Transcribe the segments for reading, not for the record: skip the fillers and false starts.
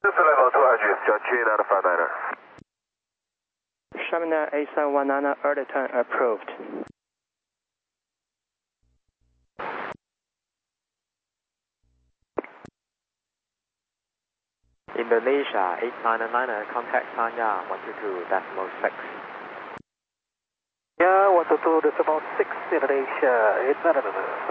level 200, John 3959er. Shamina A719 early turn approved. Indonesia 899er, contact Sanya 122.6. Yeah, 122.6 Indonesia 899er.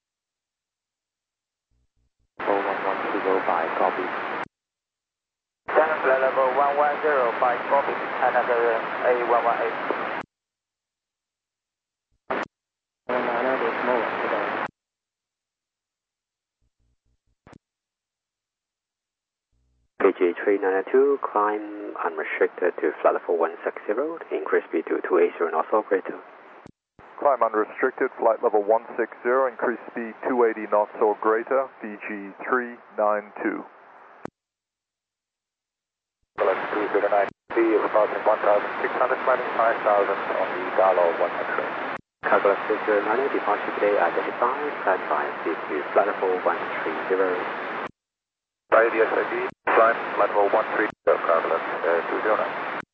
41105, copy. China flight level 1105, copy. Another A118. KG 392, climb unrestricted to flight level 160, increase speed to 280 knots operator. Climb unrestricted, flight level 160, increase speed 280 knots or greater, VG 392. Level 209, B is approaching 1,600, climbing 5,000 on the Galo 100. Calculus 209, departure today identified, climb flight speed to flight level 130. By the SID, climb flight level 130, Calculus 209.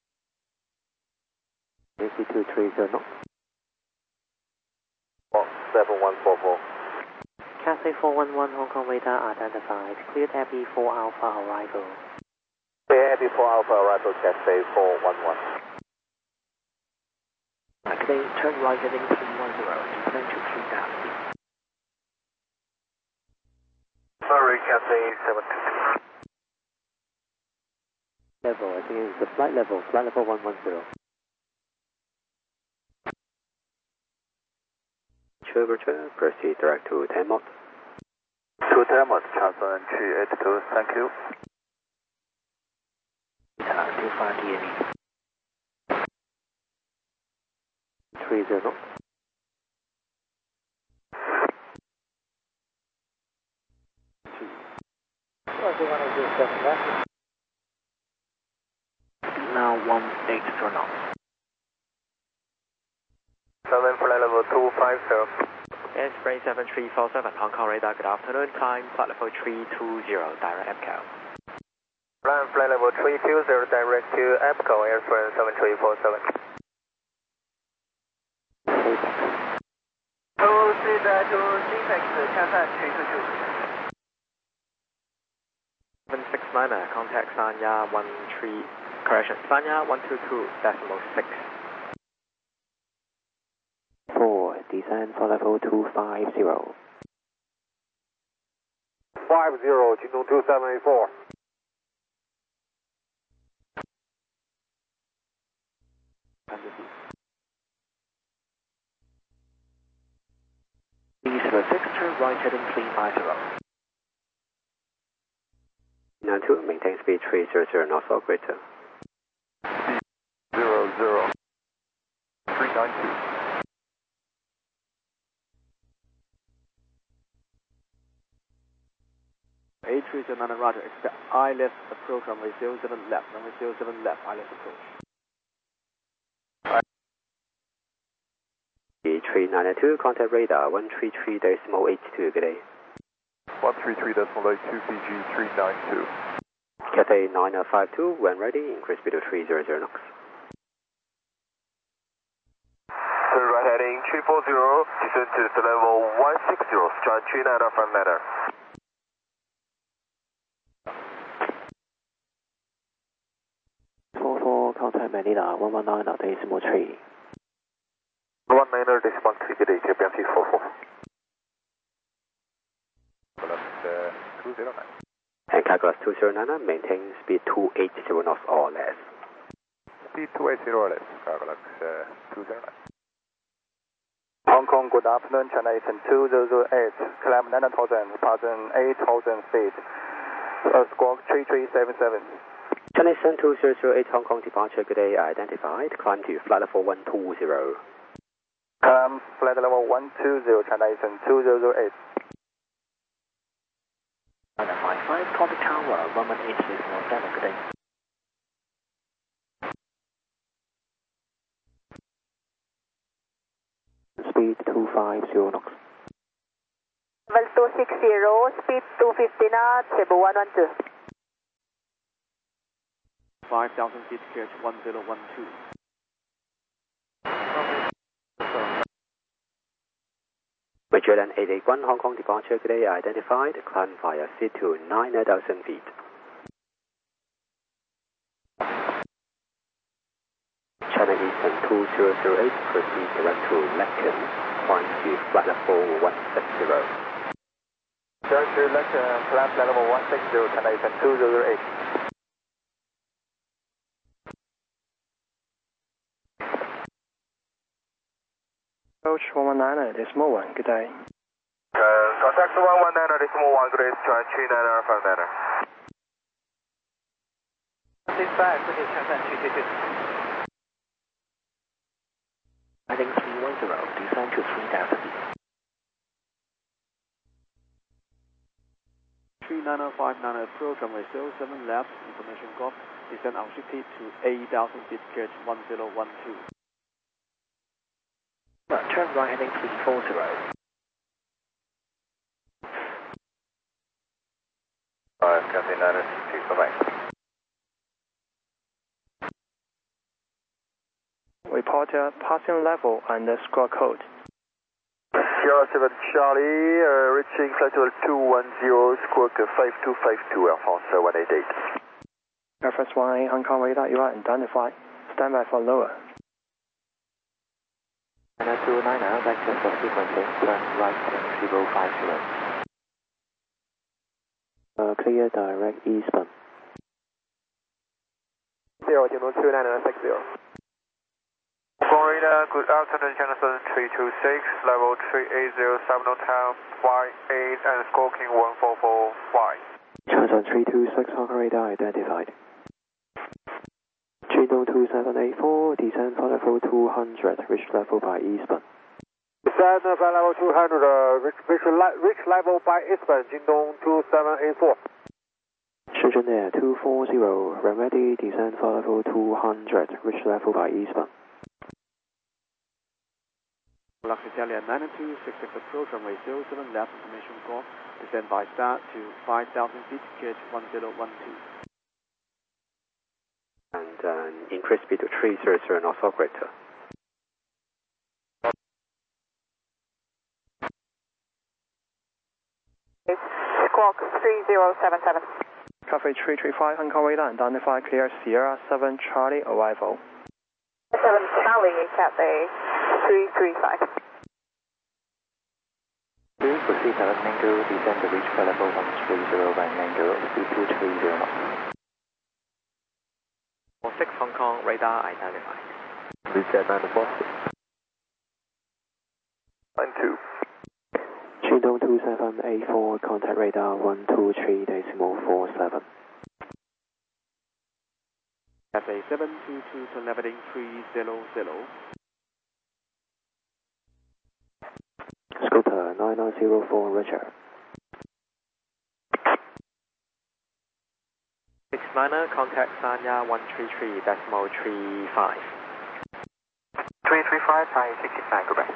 AC 230 knots. 7144. Cathay 411 Hong Kong radar identified, cleared Abbey 4 Alpha arrival. Abbey 4 Alpha arrival, Cathay 411. Today, turn right heading 310, descend to 3000. Sorry, Cathay 722. Level, I think it's the flight level 110. Curvature, proceed direct to 10 knots. To 10 knots, Charleston 382, thank you. 25 DNE. 30 knots. Now 180 knots. 7 flight level 250. Spray 7347 Hong Kong radar, good afternoon, climb flight level 320, direct EPCO. Climb flight level 320, direct to EPCO, airframe 7347. Proceed to CFEX, Cathay 322. 769er, contact Sanya 122.6. 4, descend for level 250. 50, Jingdong 2784. B06, turn right heading 350. 92, maintain speed 300 knots or greater. B00 392. A309 Roger, expect ILS approach runway 07 left, runway 07 left, ILS approach. B392, contact radar 133.82, good day. 133.82, VG 392. Cathay 9052, when ready, increase speed to 300 knots. Turn right heading 340, descend to level 160, John 3959er. 44, contact Manila 119.3. 19er, decimal 3, good day, JPMC 44. 209. And Calculus 209, maintain speed 280 knots or less. Speed 280 or less, Calculus 209. Hong Kong, good afternoon, China 2008, climb 9,000, passing 8,000 feet, squawk 3377. China 2008 Hong Kong departure, good day, identified, climb to flight level 120. Climb flight level 120, China 2008. 955, contact tower 118.7, good day. Speed 250 knots. Level 260, speed 250 knots, Cebu 112. 5,000 feet, clear to 1012. Magellan 881 Hong Kong departure today identified, climb via seat to 9,000 feet. China Eastern 2008, proceed direct to Lecken, climb to flight level 160. Direct to Lecken, climb flight level 160, China Eastern 2008. Approach 119, decimal 1, good day. Contact 119, decimal 1, good day, Sichuan 3959er. 65, British Transat 222. Heading 310, descend to 3,000 feet. 39059 approach runway 07 left, information got, descend unrestricted to 8,000 feet, clear to 1012. Turn right heading 340. Cathay 962, bye-bye. Reporter passing level and the score code. Sierra 7 Charlie, reaching flight level 210, squawk 5252, Air France 188. Air France 18 Hong Kong radar, you are identified. Stand by for lower. 929, vector for sequencing, turn right heading 050. Clear direct eastbound. 02960. Florida, good afternoon, China 326, level 380, Sabino Town, flight 8 and squawking 1445. China 326, Hong Kong radar identified. Chino 2784, descend for level 200, reach level by eastbound. Descend flight level 200, reach level by eastbound, Jingdong 2784. Shenzhen Air 240, ready, descend for level 200, reach level by eastbound. Luxury Italia 9266 approach runway 07 left, information got, descend by start to 5,000 feet, clear to 1012. And increase speed to 300 knots or greater. Squawk 3077. Coverage 335 Hong Kong radar, identified clear Sierra 7 Charlie arrival. 7 Charlie, Cathay 335. Please proceed direct Mango, descend to reach flight level 130 by Mango, speed 230 knots. 46 Hong Kong radar identified. Reset 946. 92. Chino 2784, contact radar 123.47. Cathay 722, turn left heading 300. Scooter 9904, Roger. 69er, contact Sanya 133.35. 335, Thai 69, Quebec.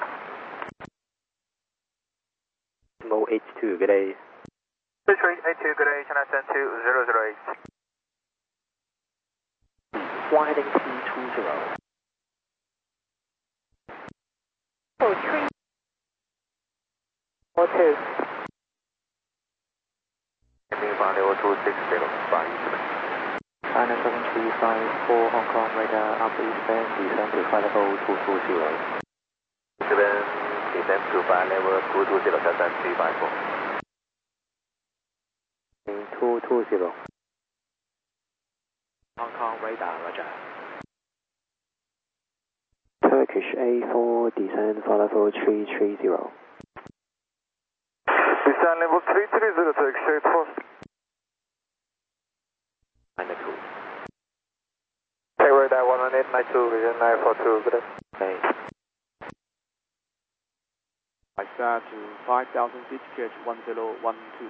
Mo H2, good day. 3382, good day, China 10208. Fly heading 320. Oh, 3. 42. Level 260, flying China 7354, Hong Kong radar up eastbound, descend to flight level 220. Descend to flight level 220, China 354. 220. Hong Kong radar, Roger. Turkish A4, descend for level 330. Descend level 330, Turkish A4. 92. Take radar 11892, vision 942, good day. Okay. By start to 5,000 feet, clear to 1012.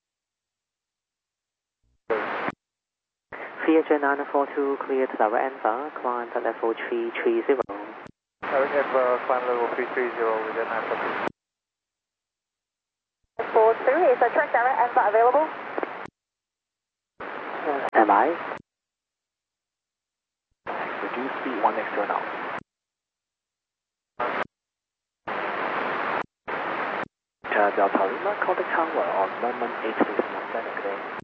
CHN 942, clear to direct Enver, climb at level 330. Direct Enver, climb level 330, vision 942. 43, is the track direct Enver available? Am I? reduce speed 1 extra knot. Delta Lima, contact tower on 118 clear.